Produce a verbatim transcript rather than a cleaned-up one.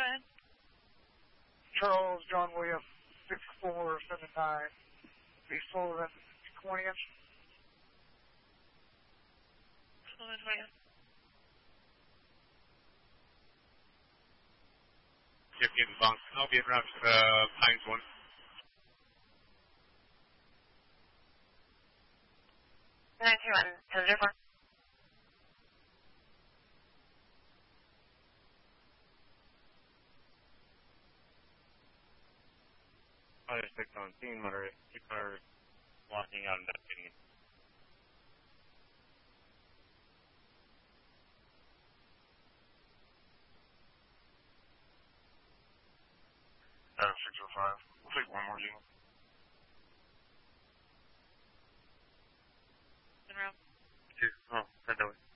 ahead. Charles John William, six four seven nine, East Sullivan, twentieth. Sullivan, twentieth. Yep, getting bunked. I'll be around uh, Pines one. nine two one, ten zero four. I just picked on team or people are walking out and not getting it. Out of six oh five. We'll take one more unit. Monroe. Two. Oh, head that way.